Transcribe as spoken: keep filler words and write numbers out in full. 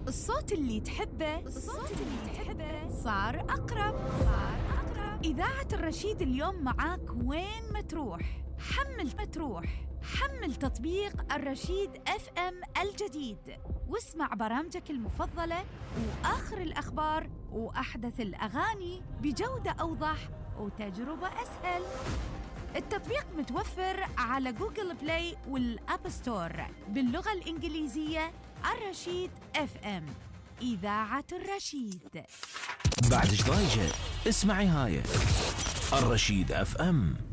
الصوت اللي تحبه الصوت اللي تحبه صار أقرب صار أقرب. إذاعة الرشيد اليوم معاك وين ما تروح. حمل ما تروح حمل تطبيق الرشيد اف ام الجديد واسمع برامجك المفضلة وآخر الأخبار وأحدث الأغاني بجودة أوضح وتجربة أسهل. التطبيق متوفر على جوجل بلاي والأب ستور باللغة الإنجليزية. الرشيد اف ام، إذاعة الرشيد. بعد ايش ضايجة؟ اسمعي هاي الرشيد اف ام.